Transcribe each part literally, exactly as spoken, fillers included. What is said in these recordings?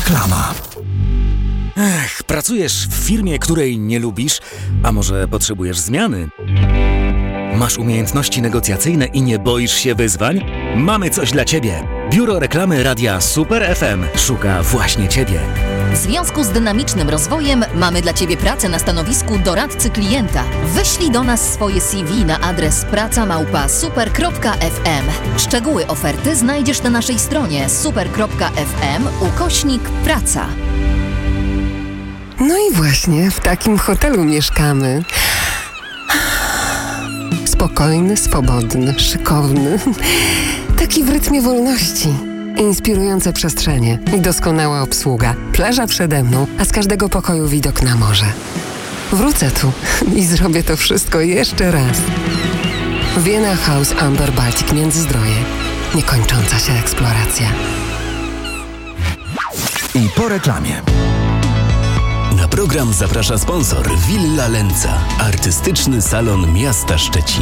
Reklama. Ech, pracujesz w firmie, której nie lubisz, a może potrzebujesz zmiany? Masz umiejętności negocjacyjne i nie boisz się wyzwań? Mamy coś dla Ciebie. Biuro Reklamy Radia Super F M szuka właśnie Ciebie. W związku z dynamicznym rozwojem mamy dla Ciebie pracę na stanowisku doradcy klienta. Wyślij do nas swoje C V na adres praca małpa super kropka f m. Szczegóły oferty znajdziesz na naszej stronie super kropka f m ukośnik praca. No i właśnie w takim hotelu mieszkamy. Spokojny, swobodny, szykowny. Taki w rytmie wolności. Inspirujące przestrzenie i doskonała obsługa. Plaża przede mną, a z każdego pokoju widok na morze. Wrócę tu i zrobię to wszystko jeszcze raz. Vienna House Amber Baltic Międzyzdroje. Niekończąca się eksploracja. I po reklamie. Na program zaprasza sponsor Villa Lenca, artystyczny salon miasta Szczecin.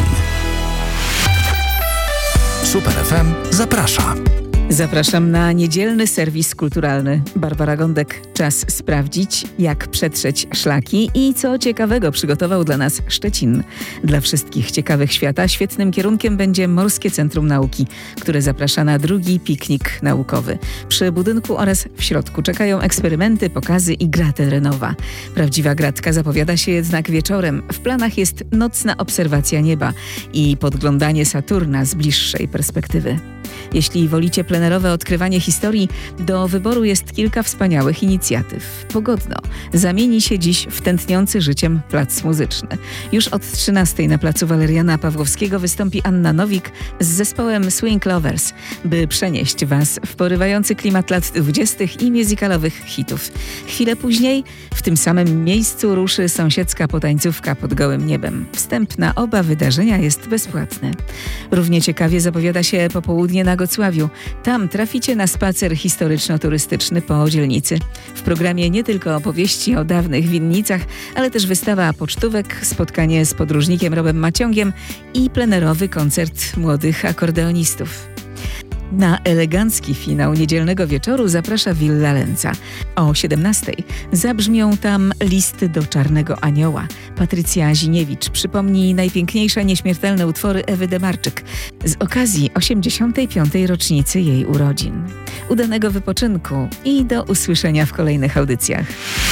Super F M zaprasza. Zapraszam na niedzielny serwis kulturalny. Barbara Gądek. Czas sprawdzić, jak przetrzeć szlaki i co ciekawego przygotował dla nas Szczecin. Dla wszystkich ciekawych świata świetnym kierunkiem będzie Morskie Centrum Nauki, które zaprasza na drugi piknik naukowy. Przy budynku oraz w środku czekają eksperymenty, pokazy i gra terenowa. Prawdziwa gratka zapowiada się jednak wieczorem. W planach jest nocna obserwacja nieba i podglądanie Saturna z bliższej perspektywy. Jeśli wolicie plenerowe odkrywanie historii, do wyboru jest kilka wspaniałych inicjatyw. Pogodno zamieni się dziś w tętniący życiem plac muzyczny. Już od trzynastej na placu Waleriana Pawłowskiego wystąpi Anna Nowik z zespołem Swing Lovers, by przenieść Was w porywający klimat lat dwudziestych i musicalowych hitów. Chwilę później w tym samym miejscu ruszy sąsiedzka potańcówka pod gołym niebem. Wstęp na oba wydarzenia jest bezpłatny. Równie ciekawie zapowiada się popołudnie na Gocławiu. Tam traficie na spacer historyczno-turystyczny po dzielnicy. W programie nie tylko opowieści o dawnych winnicach, ale też wystawa pocztówek, spotkanie z podróżnikiem Robem Maciągiem i plenerowy koncert młodych akordeonistów. Na elegancki finał niedzielnego wieczoru zaprasza Villa Lenca. O siedemnastej zabrzmią tam listy do Czarnego Anioła. Patrycja Ziniewicz przypomni najpiękniejsze nieśmiertelne utwory Ewy Demarczyk z okazji osiemdziesiątej piątej rocznicy jej urodzin. Udanego wypoczynku i do usłyszenia w kolejnych audycjach.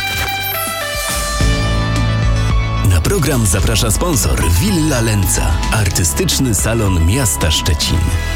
Na program zaprasza sponsor Villa Lenca, artystyczny salon miasta Szczecin.